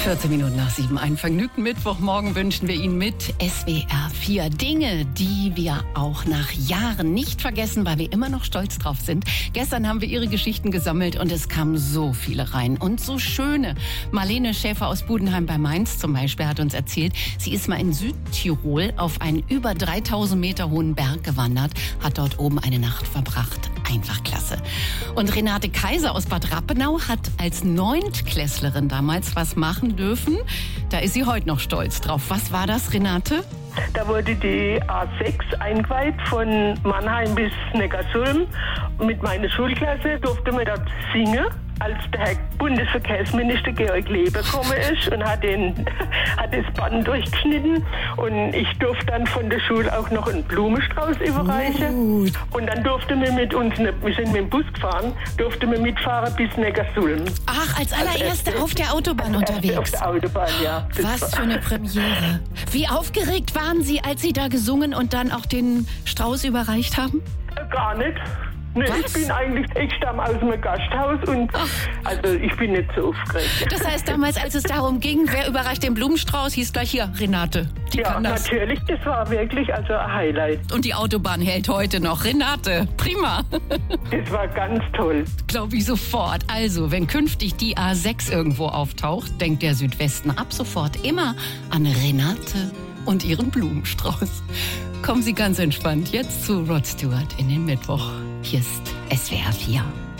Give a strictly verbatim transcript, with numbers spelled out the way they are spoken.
vierzehn Minuten nach sieben. Einen vergnügten Mittwochmorgen wünschen wir Ihnen mit S W R vier. Dinge, die wir auch nach Jahren nicht vergessen, weil wir immer noch stolz drauf sind. Gestern haben wir Ihre Geschichten gesammelt und es kamen so viele rein. Und so schöne. Marlene Schäfer aus Budenheim bei Mainz zum Beispiel hat uns erzählt, sie ist mal in Südtirol auf einen über dreitausend Meter hohen Berg gewandert, hat dort oben eine Nacht verbracht. Einfach klasse. Und Renate Kaiser aus Bad Rappenau hat als Neuntklässlerin damals was machen dürfen. Da ist sie heute noch stolz drauf. Was war das, Renate? Da wurde die A sechs eingeweiht von Mannheim bis Neckarsulm. Mit meiner Schulklasse durfte man dort singen, als der Herr Bundesverkehrsminister Georg Leber gekommen ist und hat, den, hat das Band durchgeschnitten. Und ich durfte dann von der Schule auch noch einen Blumenstrauß überreichen. Uh. Und dann durfte man mit uns, wir sind mit dem Bus gefahren, durfte man mitfahren bis Neckarsulm. Ach, als allererste als auf der Autobahn als unterwegs. Auf der Autobahn, ja. Was für eine Premiere. Wie aufgeregt waren Sie, als Sie da gesungen und dann auch den Strauß überreicht haben? Gar nicht. Nee, ich bin eigentlich, ich stamme aus einem Gasthaus und Ach. also ich bin nicht so aufgeregt. Das heißt, damals, als es darum ging, wer überreicht den Blumenstrauß, hieß gleich hier, Renate. Die ja, kann das. Natürlich, das war wirklich also ein Highlight. Und die Autobahn hält heute noch. Renate, prima. Das war ganz toll. Glaube ich sofort. Also, wenn künftig die A sechs irgendwo auftaucht, denkt der Südwesten ab sofort immer an Renate und ihren Blumenstrauß. Kommen Sie ganz entspannt jetzt zu Rod Stewart in den Mittwoch. Hier ist S W R vier.